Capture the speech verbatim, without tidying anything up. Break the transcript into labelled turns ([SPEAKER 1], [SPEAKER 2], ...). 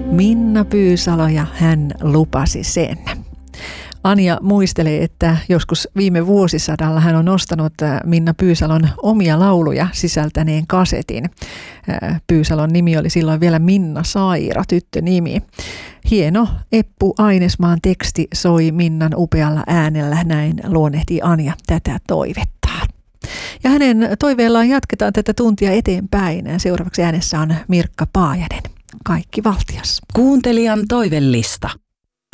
[SPEAKER 1] Minna Pyysalo ja hän lupasi sen. Anja muistelee, että joskus viime vuosisadalla hän on nostanut Minna Pyysalon omia lauluja sisältäneen kasetin. Pyysalon nimi oli silloin vielä Minna Saira, tyttönimi. Hieno Eppu Ainesmaan teksti soi Minnan upealla äänellä, näin luonnehtii Anja tätä toivettaan. Ja hänen toiveellaan jatketaan tätä tuntia eteenpäin. Seuraavaksi äänessä on Mirkka Paajanen. Kaikki valtias.
[SPEAKER 2] Kuuntelijan toivellista.